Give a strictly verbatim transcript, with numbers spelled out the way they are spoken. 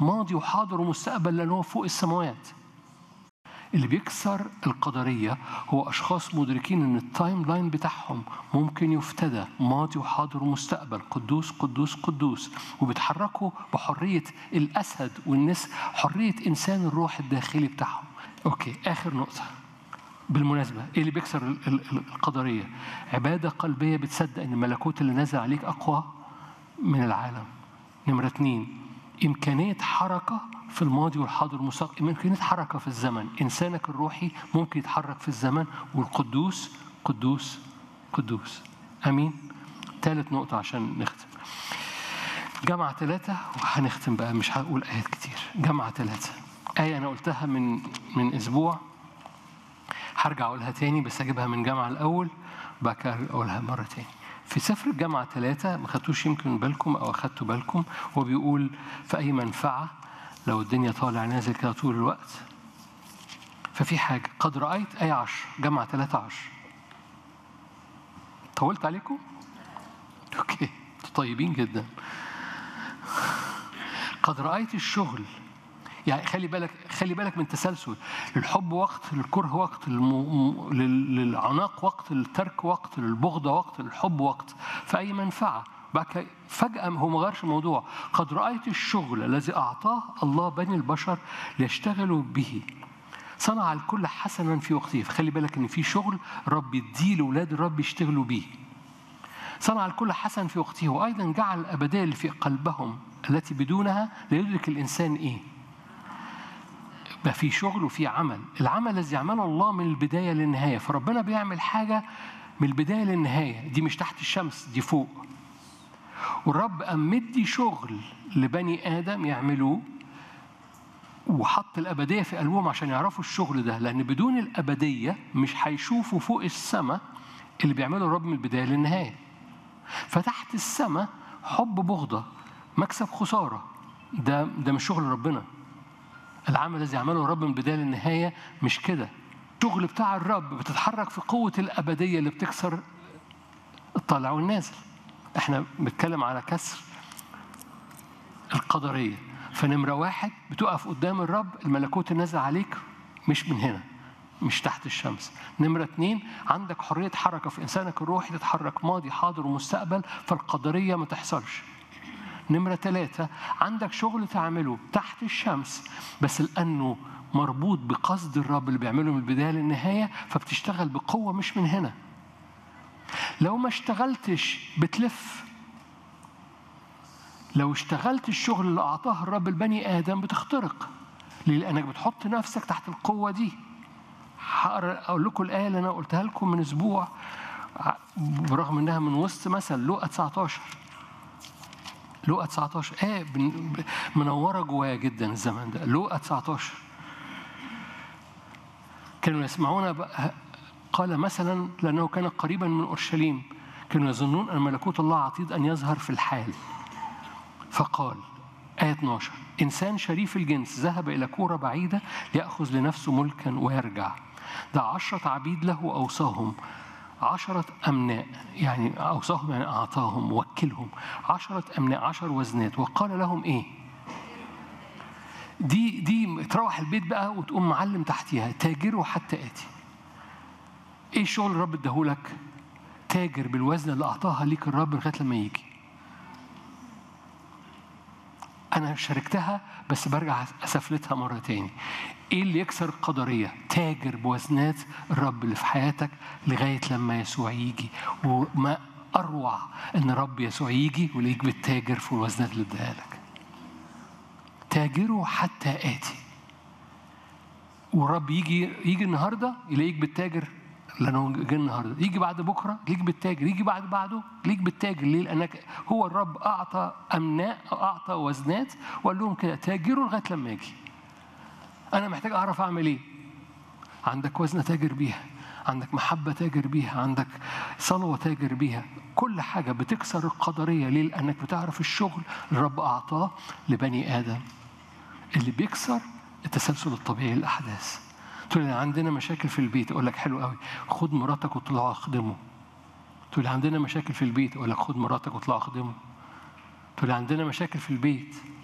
ماضي وحاضر ومستقبل لأنه هو فوق السماوات. اللي بيكسر القدرية هو أشخاص مدركين أن التايم لاين بتاعهم ممكن يفتدى ماضي وحاضر ومستقبل، قدوس قدوس قدوس، وبيتحركوا بحرية الأسد والنسر، حرية إنسان الروح الداخلي بتاعهم. أوكي، آخر نقطة بالمناسبة، إيه اللي بيكسر القدرية؟ عبادة قلبية بتصدق أن الملكوت اللي نازل عليك أقوى من العالم. نمرة اتنين، إمكانية حركة في الماضي والحاضر والمستقبل، إمكانية حركة في الزمن. إنسانك الروحي ممكن يتحرك في الزمن، والقدوس قدوس قدوس. أمين. ثالث نقطة عشان نختم، جامعة ثلاثة، وهنختم بقى، مش هقول آيات كتير. جامعة ثلاثة، آية أنا قلتها من من أسبوع، هرجع أقولها تاني بس أجيبها من جامعة الأول بقى أقولها مرة تاني. في سفر الجامعة ثلاثة، ما خدتوش يمكن بالكم أو أخدتوا بالكم، وبيقول في أي منفعة لو الدنيا طالع نازل كده طول الوقت. ففي حاجة قد رأيت، آية عشر، جامعة ثلاثة عشر. طولت عليكم؟ أوكي، طيبين جدا. قد رأيت الشغل، يعني خلي بالك خلي بالك من تسلسل. للحب وقت، للكره وقت، للم... للعناق وقت، للترك وقت، للبغضة وقت، للحب وقت، فأي منفعة. بقى فجأة هو ما غيرش الموضوع. قد رأيت الشغل الذي أعطاه الله بني البشر ليشتغلوا به، صنع الكل حسنا في وقته. فخلي بالك إن في شغل رب يديه لأولاد الرب يشتغلوا به. صنع الكل حسن في وقته، وأيضا جعل الأبدية اللي في قلبهم التي بدونها ليدرك الإنسان إيه؟ بقى في شغل وفي عمل. العمل الذي يعمله الله من البداية للنهاية. فربنا بيعمل حاجة من البداية للنهاية، دي مش تحت الشمس، دي فوق. والرب قام مدي شغل لبني آدم يعملوه، وحط الأبدية في قلبهم عشان يعرفوا الشغل ده، لأن بدون الأبدية مش هيشوفوا فوق السماء اللي بيعمله الرب من البداية للنهاية. فتحت السماء حب بغضة، مكسب خسارة، ده ده مش شغل ربنا. العمل الذي يعمله الرب من البداية للنهاية مش كده. الشغل بتاع الرب بتتحرك في قوة الأبدية اللي بتكسر الطالع والنازل. احنا بنتكلم على كسر القدرية. فنمرة واحد، بتقف قدام الرب، الملكوت النازل عليك مش من هنا، مش تحت الشمس. نمرة اتنين، عندك حرية حركة في إنسانك الروحي، تتحرك ماضي حاضر ومستقبل، فالقدرية ما تحصلش. نمرة ثلاثة، عندك شغل تعمله تحت الشمس بس لأنه مربوط بقصد الرب اللي بيعمله من البداية للنهاية، فبتشتغل بقوة مش من هنا. لو ما اشتغلتش بتلف. لو اشتغلت الشغل اللي أعطاه الرب البني آدم بتخترق، لأنك بتحط نفسك تحت القوة دي. هقول لكم الآية اللي أنا قلتها لكم من أسبوع برغم أنها من وسط مثل، لوقا تسعة عشر. لوقا تسعة عشر آية منورة جوايا جدا الزمن ده. لوقا تسعة عشر، كانوا يسمعون بقى، قال مثلا لأنه كان قريبا من أورشليم، كانوا يظنون أن ملكوت الله عتيد أن يظهر في الحال. فقال، آية اثناشر، إنسان شريف الجنس ذهب إلى كورة بعيدة ليأخذ لنفسه ملكا ويرجع. ده عشرة عبيد له أوصاهم، عشرة أمناء، يعني أوصاهم يعني أعطاهم وكلهم عشرة أمناء، عشر وزنات، وقال لهم إيه؟ دي دي تروح البيت بقى وتقوم معلم تحتيها، تاجروا حتى آتي. إيه الشغل الرب اداهولك؟ تاجر بالوزن اللي أعطاها ليك الرب لغاية لما يجي. أنا شاركتها بس برجع أسفلتها مرة تاني. إيه اللي يكسر القدرية؟ تاجر بوزنات الرب اللي في حياتك لغاية لما يسوع يجي. وما أروع إن الرب يسوع يجي وليك بالتاجر في الوزنات اللي اداها لك. تاجره حتى آتي. والرب يجي يجي النهاردة يلاقيك بالتاجر لأنه جه النهاردة، يجي بعد بكرة ليك بالتاجر، يجي بعد بعده ليك بالتاجر. ليه؟ لأنك هو الرب أعطى أمناء، أعطى وزنات وقال لهم كده تاجروا لغاية لما يجي. أنا محتاج أعرف أعمل إيه. عندك وزنة تاجر بيها، عندك محبة تاجر بيها، عندك صلوة تاجر بيها. كل حاجة بتكسر القدرية. ليه؟ لأنك بتعرف الشغل الرب أعطاه لبني آدم اللي بيكسر التسلسل الطبيعي للأحداث. تقول لي عندنا مشاكل في البيت، أقول لك حلو قوي، خد مراتك وطلعوا أخدمه. تقول لي عندنا مشاكل في البيت، أقول لك خد مراتك وطلعوا أخدمه. تقول لي عندنا مشاكل في البيت،